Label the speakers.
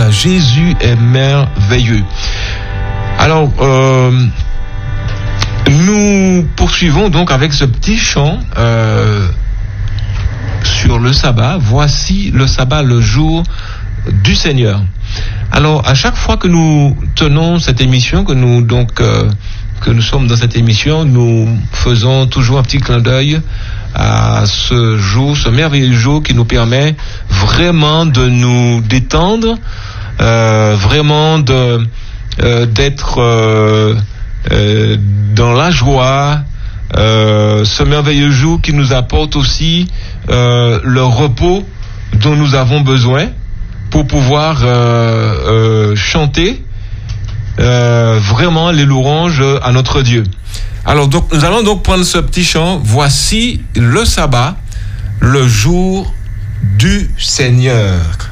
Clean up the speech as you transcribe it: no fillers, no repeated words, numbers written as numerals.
Speaker 1: Jésus est merveilleux. Alors, nous poursuivons donc avec ce petit chant sur le sabbat. Voici le sabbat, le jour du Seigneur. Alors, à chaque fois que nous tenons cette émission, que nous sommes dans cette émission, nous faisons toujours un petit clin d'œil à ce jour, ce merveilleux jour qui nous permet vraiment de nous détendre, vraiment d'être dans la joie, ce merveilleux jour qui nous apporte aussi le repos dont nous avons besoin pour pouvoir chanter vraiment les louanges à notre Dieu. Alors donc nous allons donc prendre ce petit chant. Voici le sabbat, le jour du Seigneur.